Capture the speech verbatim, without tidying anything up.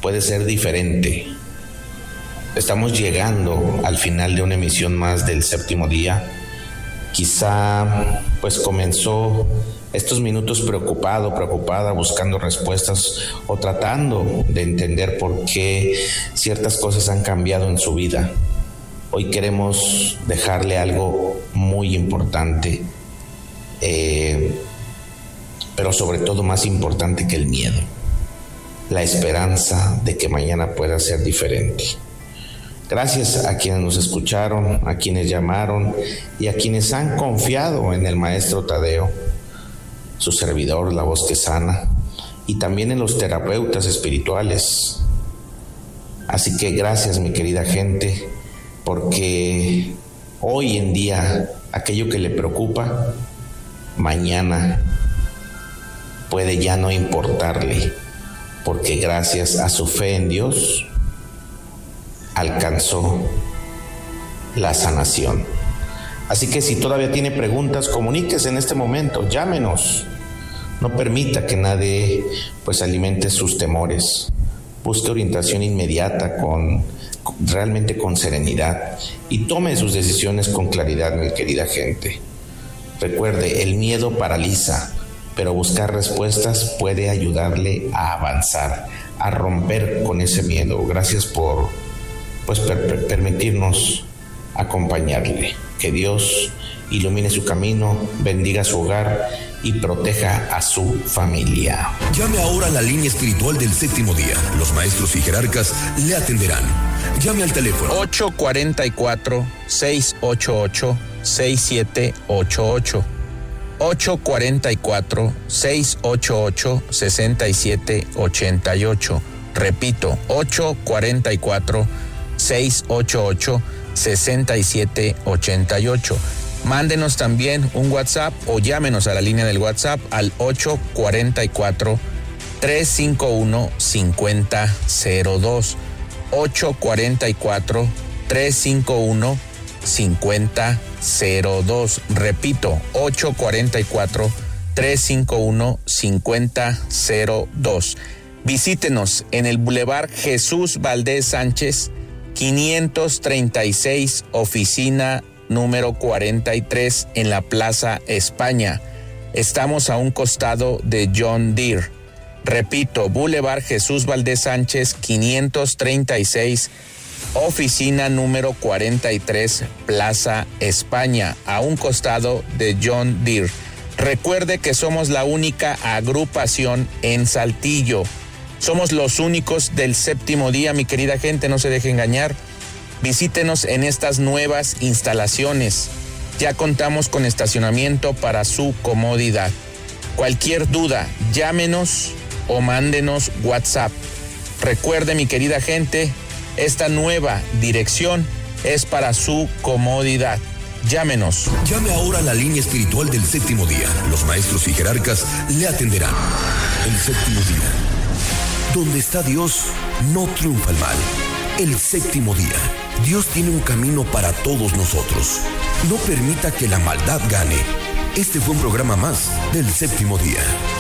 puede ser diferente. Estamos llegando al final de una emisión más del Séptimo Día. Quizá pues comenzó estos minutos preocupado, preocupada, buscando respuestas o tratando de entender por qué ciertas cosas han cambiado en su vida. Hoy queremos dejarle algo muy importante, eh, pero sobre todo más importante que el miedo, la esperanza de que mañana pueda ser diferente. Gracias a quienes nos escucharon, a quienes llamaron y a quienes han confiado en el maestro Tadeo, su servidor, la voz que sana, y también en los terapeutas espirituales. Así que gracias, mi querida gente, porque hoy en día aquello que le preocupa, mañana puede ya no importarle, porque gracias a su fe en Dios alcanzó la sanación. Así que si todavía tiene preguntas, comuníquese en este momento, llámenos. No permita que nadie pues alimente sus temores. Busque orientación inmediata con, realmente con serenidad y tome sus decisiones con claridad, mi querida gente. Recuerde, el miedo paraliza, pero buscar respuestas puede ayudarle a avanzar, a romper con ese miedo. Gracias por pues per- permitirnos acompañarle. Que Dios ilumine su camino, bendiga su hogar y proteja a su familia. Llame ahora a la línea espiritual del Séptimo Día. Los maestros y jerarcas le atenderán. Llame al teléfono ocho cuatro cuatro, seis ocho ocho, seis siete ocho ocho. ocho cuatro cuatro, seis ocho ocho, seis siete ocho ocho. Repito, ocho cuatro cuatro, seis ocho ocho, seis siete ocho ocho. Mándenos también un WhatsApp o llámenos a la línea del WhatsApp al ocho cuatro cuatro, tres cinco uno, cinco cero cero dos. ocho cuatro cuatro, tres cinco uno, cinco cero cero dos. Repito, ocho cuatro cuatro, tres cinco uno, cinco cero cero dos. Visítenos en el Boulevard Jesús Valdés Sánchez, quinientos treinta y seis, oficina número cuarenta y tres en la Plaza España. Estamos a un costado de John Deere. Repito, Boulevard Jesús Valdés Sánchez, quinientos treinta y seis, oficina número cuarenta y tres, Plaza España, a un costado de John Deere. Recuerde que somos la única agrupación en Saltillo. Somos los únicos del Séptimo Día, mi querida gente, no se deje engañar. Visítenos en estas nuevas instalaciones. Ya contamos con estacionamiento para su comodidad. Cualquier duda, llámenos o mándenos WhatsApp. Recuerde, mi querida gente, esta nueva dirección es para su comodidad. Llámenos. Llame ahora a la línea espiritual del Séptimo Día. Los maestros y jerarcas le atenderán. El Séptimo Día. Donde está Dios, no triunfa el mal. El Séptimo Día. Dios tiene un camino para todos nosotros. No permita que la maldad gane. Este fue un programa más del Séptimo Día.